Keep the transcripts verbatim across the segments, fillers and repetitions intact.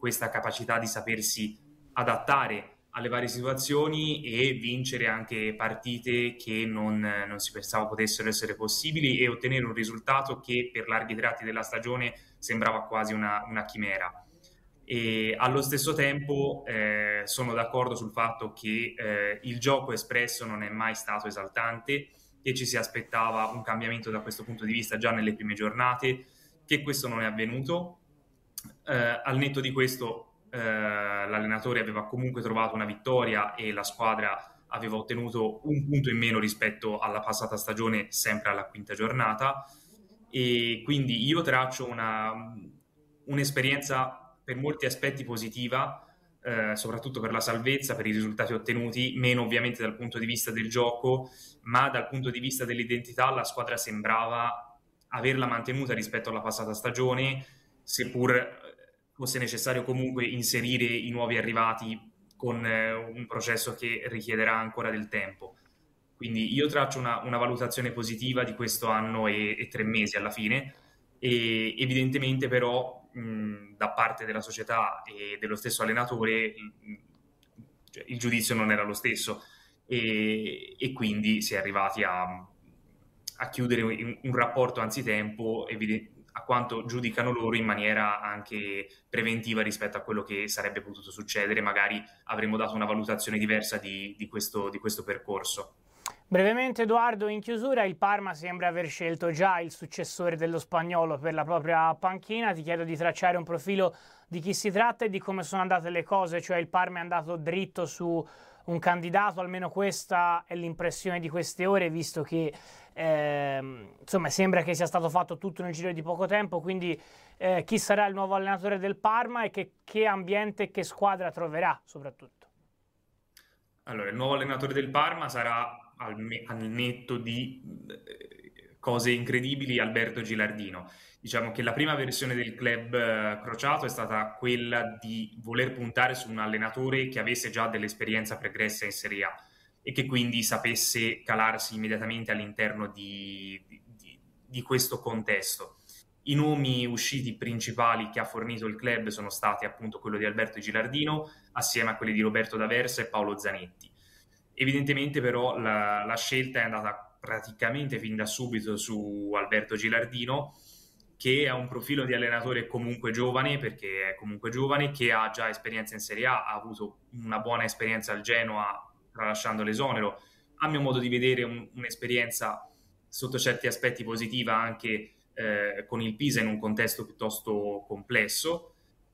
questa capacità di sapersi adattare alle varie situazioni e vincere anche partite che non, non si pensava potessero essere possibili e ottenere un risultato che per larghi tratti della stagione sembrava quasi una, una chimera. E allo stesso tempo eh, sono d'accordo sul fatto che eh, il gioco espresso non è mai stato esaltante, che ci si aspettava un cambiamento da questo punto di vista già nelle prime giornate, che questo non è avvenuto. Eh, al netto di questo eh, l'allenatore aveva comunque trovato una vittoria e la squadra aveva ottenuto un punto in meno rispetto alla passata stagione, sempre alla quinta giornata, e quindi io traccio una, un'esperienza per molti aspetti positiva, eh, soprattutto per la salvezza, per i risultati ottenuti, meno ovviamente dal punto di vista del gioco, ma dal punto di vista dell'identità la squadra sembrava averla mantenuta rispetto alla passata stagione, seppur fosse necessario comunque inserire i nuovi arrivati con eh, un processo che richiederà ancora del tempo. Quindi io traccio una, una valutazione positiva di questo anno e, e tre mesi alla fine, e evidentemente però mh, da parte della società e dello stesso allenatore mh, cioè, il giudizio non era lo stesso e, e quindi si è arrivati a, a chiudere un, un rapporto anzitempo evidente, a quanto giudicano loro in maniera anche preventiva rispetto a quello che sarebbe potuto succedere. Magari avremmo dato una valutazione diversa di, di, questo, di questo percorso. Brevemente Edoardo, in chiusura il Parma sembra aver scelto già il successore dello Spagnolo per la propria panchina. Ti chiedo di tracciare un profilo di chi si tratta e di come sono andate le cose, cioè il Parma è andato dritto su un candidato, almeno questa è l'impressione di queste ore, visto che eh, insomma sembra che sia stato fatto tutto nel giro di poco tempo, quindi eh, chi sarà il nuovo allenatore del Parma e che, che ambiente e che squadra troverà soprattutto? Allora, il nuovo allenatore del Parma sarà al, al netto di eh, cose incredibili Alberto Gilardino. Diciamo che la prima versione del club eh, crociato è stata quella di voler puntare su un allenatore che avesse già dell'esperienza pregressa in Serie A e che quindi sapesse calarsi immediatamente all'interno di, di, di questo contesto. I nomi usciti principali che ha fornito il club sono stati appunto quello di Alberto Gilardino assieme a quelli di Roberto D'Aversa e Paolo Zanetti. Evidentemente però la, la scelta è andata praticamente fin da subito su Alberto Gilardino, che ha un profilo di allenatore comunque giovane, perché è comunque giovane, che ha già esperienza in Serie A, ha avuto una buona esperienza al Genoa tralasciando l'esonero, a mio modo di vedere un, un'esperienza sotto certi aspetti positiva anche eh, con il Pisa in un contesto piuttosto complesso,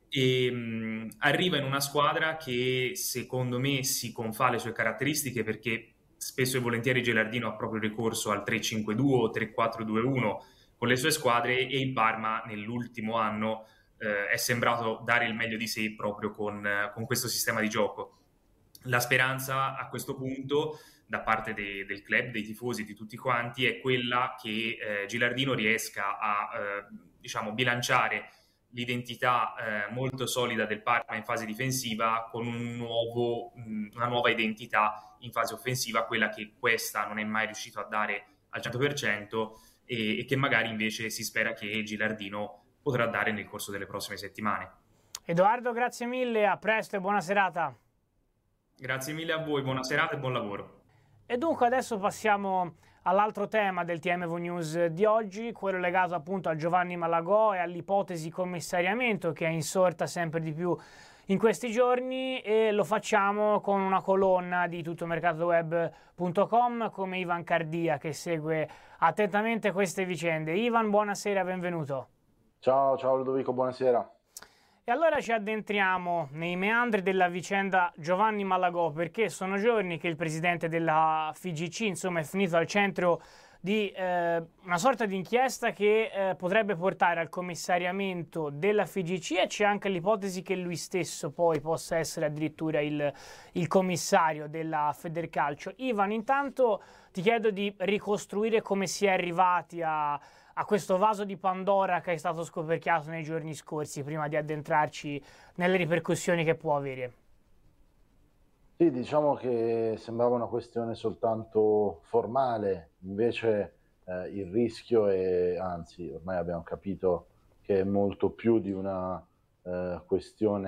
e mh, arriva in una squadra che secondo me si confà le sue caratteristiche, perché spesso e volentieri Gilardino ha proprio ricorso al tre cinque due o tre quattro due uno con le sue squadre, e il Parma nell'ultimo anno eh, è sembrato dare il meglio di sé proprio con, eh, con questo sistema di gioco. La speranza a questo punto da parte de, del club, dei tifosi, di tutti quanti, è quella che eh, Gilardino riesca a eh, diciamo bilanciare l'identità eh, molto solida del Parma in fase difensiva con un nuovo, mh, una nuova identità in fase offensiva, quella che questa non è mai riuscito a dare al cento per cento e, e che magari invece si spera che Gilardino potrà dare nel corso delle prossime settimane. Edoardo, grazie mille, a presto e buona serata. Grazie mille a voi, buona serata e buon lavoro. E dunque adesso passiamo all'altro tema del T M V News di oggi, quello legato appunto a Giovanni Malagò e all'ipotesi commissariamento che è insorta sempre di più in questi giorni, e lo facciamo con una colonna di tuttomercatoweb punto com come Ivan Cardia, che segue attentamente queste vicende. Ivan, buonasera, benvenuto. Ciao, ciao Ludovico, buonasera. E allora ci addentriamo nei meandri della vicenda Giovanni Malagò, perché sono giorni che il presidente della F I G C insomma è finito al centro di eh, una sorta di inchiesta che eh, potrebbe portare al commissariamento della F I G C, e c'è anche l'ipotesi che lui stesso poi possa essere addirittura il, il commissario della Federcalcio. Ivan, intanto ti chiedo di ricostruire come si è arrivati a a questo vaso di Pandora che è stato scoperchiato nei giorni scorsi, prima di addentrarci nelle ripercussioni che può avere. Sì, diciamo che sembrava una questione soltanto formale, invece eh, il rischio è, anzi ormai abbiamo capito che è molto più di una eh, questione